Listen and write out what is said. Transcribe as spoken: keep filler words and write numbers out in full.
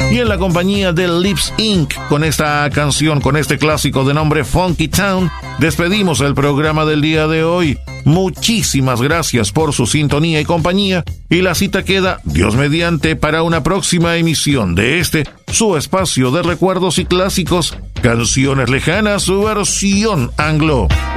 y en la compañía de Lips incorporated, con esta canción, con este clásico de nombre Funky Town, despedimos el programa del día de hoy. Muchísimas gracias por su sintonía y compañía, y la cita queda, Dios mediante, para una próxima emisión de este, su espacio de recuerdos y clásicos, Canciones Lejanas, su versión anglo.